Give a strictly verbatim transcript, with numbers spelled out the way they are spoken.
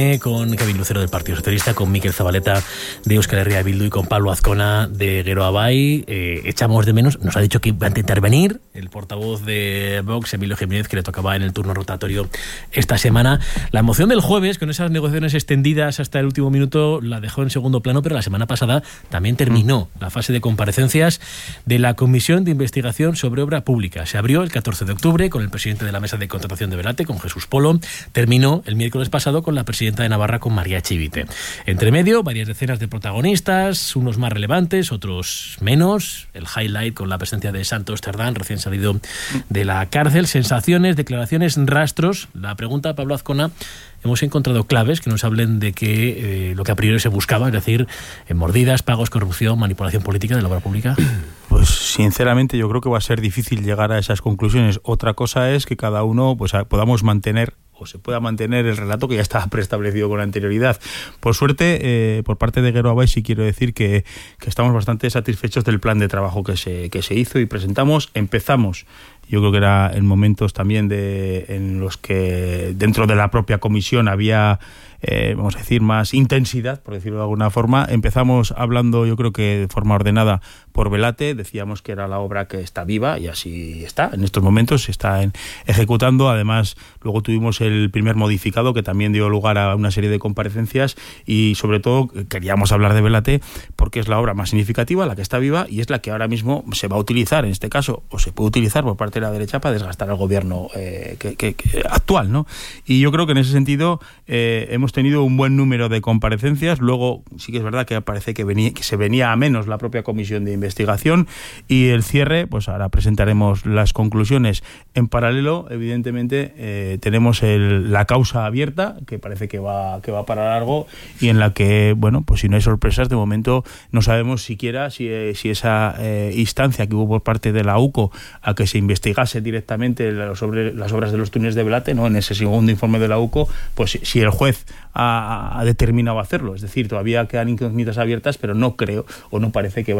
Con Kevin Lucero del Partido Socialista, con Mikel Zabaleta de Euskal Herria Bildu y con Pablo Azcona de Geroa Bai. Eh, echamos de menos, nos ha dicho que va a intervenir el portavoz de Vox, Emilio Jiménez, que le tocaba en el turno rotatorio esta semana. La moción del jueves, con esas negociaciones extendidas hasta el último minuto, la dejó en segundo plano, pero la semana pasada también terminó la fase de comparecencias de la Comisión de Investigación sobre Obra Pública. Se abrió el catorce de octubre con el presidente de la Mesa de Contratación de Velate, con Jesús Polo. Terminó el miércoles pasado con la presidenta de Navarra, con María Chivite. Entre medio, varias decenas de protagonistas, unos más relevantes, otros menos. El highlight con la presencia de Santos Cerdán, recién salido de la cárcel. Sensaciones, declaraciones, rastros. La pregunta, Pablo Azcona, hemos encontrado claves que nos hablen de que eh, lo que a priori se buscaba, es decir, en mordidas, pagos, corrupción, manipulación política de la obra pública. Pues sinceramente yo creo que va a ser difícil llegar a esas conclusiones. Otra cosa es que cada uno pues podamos mantener o se pueda mantener el relato que ya estaba preestablecido con anterioridad. Por suerte, eh, por parte de Geroa Bai, sí quiero decir que, que estamos bastante satisfechos del plan de trabajo que se, que se hizo y presentamos. Empezamos, yo creo que era en momentos también de en los que dentro de la propia comisión había, eh, vamos a decir, más intensidad, por decirlo de alguna forma. Empezamos hablando, yo creo que de forma ordenada, por Velate. Decíamos que era la obra que está viva y así está. En estos momentos se está en, ejecutando. Además, luego tuvimos el primer modificado que también dio lugar a una serie de comparecencias y sobre todo queríamos hablar de Velate porque es la obra más significativa, la que está viva y es la que ahora mismo se va a utilizar, en este caso, o se puede utilizar por parte de la derecha para desgastar al gobierno eh, que, que, que actual, ¿no? Y yo creo que en ese sentido eh, hemos tenido un buen número de comparecencias. Luego sí que es verdad que parece que, venía, que se venía a menos la propia comisión de investigación y el cierre, pues ahora presentaremos las conclusiones. En paralelo, evidentemente, eh, tenemos el, la causa abierta, que parece que va, que va para largo y en la que, bueno, pues si no hay sorpresas, de momento no sabemos siquiera si, si esa eh, instancia que hubo por parte de la U C O a que se investigase directamente sobre las obras de los túneles de Velate, ¿no? En ese segundo informe de la U C O, pues si el juez ha, ha determinado hacerlo. Es decir, todavía quedan incógnitas abiertas, pero no creo o no parece que